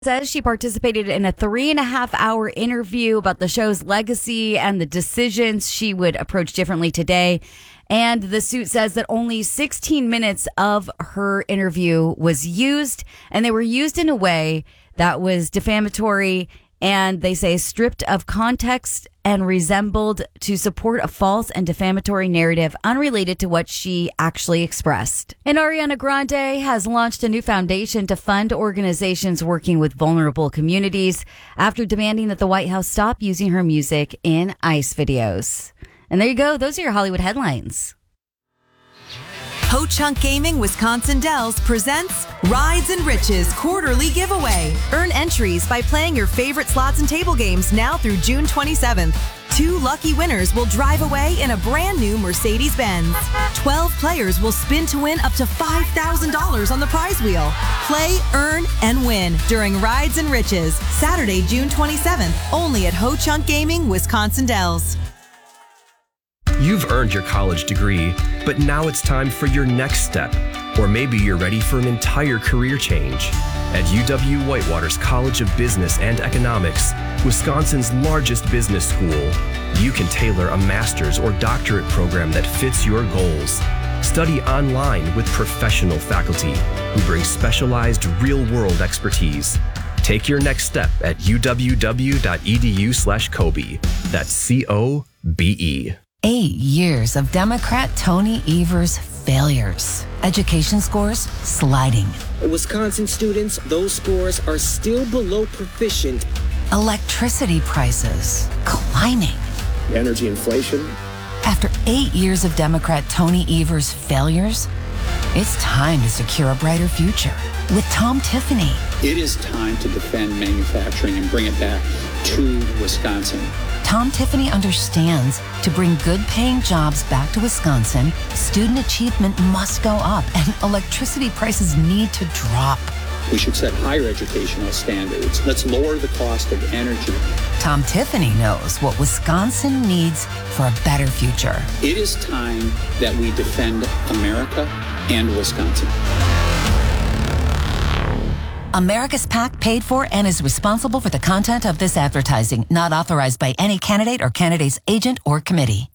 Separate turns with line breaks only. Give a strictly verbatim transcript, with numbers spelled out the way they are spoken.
Says she participated in a three and a half hour interview about the show's legacy and the decisions she would approach differently today. And the suit says that only sixteen minutes of her interview was used, and they were used in a way that was defamatory, and they say stripped of context and resembled to support a false and defamatory narrative unrelated to what she actually expressed. And Ariana Grande has launched a new foundation to fund organizations working with vulnerable communities after demanding that the White House stop using her music in ICE videos. And there you go. Those are your Hollywood headlines.
Ho Chunk Gaming Wisconsin Dells presents Rides and Riches Quarterly Giveaway. Earn entries by playing your favorite slots and table games now through June twenty-seventh. Two lucky winners will drive away in a brand new Mercedes-Benz. twelve players will spin to win up to five thousand dollars on the prize wheel. Play, earn, and win during Rides and Riches, Saturday, June twenty-seventh, only at Ho Chunk Gaming Wisconsin Dells.
You've earned your college degree, but now it's time for your next step. Or maybe you're ready for an entire career change. At U W-Whitewater's College of Business and Economics, Wisconsin's largest business school, you can tailor a master's or doctorate program that fits your goals. Study online with professional faculty who bring specialized real-world expertise. Take your next step at uww.edu slash Kobe. That's C O B E.
Eight years of Democrat Tony Evers' failures. Education scores sliding.
Wisconsin students, those scores are still below proficient.
Electricity prices climbing.
Energy inflation.
After eight years of Democrat Tony Evers' failures, it's time to secure a brighter future with Tom Tiffany.
It is time to defend manufacturing and bring it back to Wisconsin.
Tom Tiffany understands to bring good-paying jobs back to Wisconsin, student achievement must go up and electricity prices need to drop.
We should set higher educational standards. Let's lower the cost of energy.
Tom Tiffany knows what Wisconsin needs for a better future.
It is time that we defend America and Wisconsin.
America's PAC paid for and is responsible for the content of this advertising, not authorized by any candidate or candidate's agent or committee.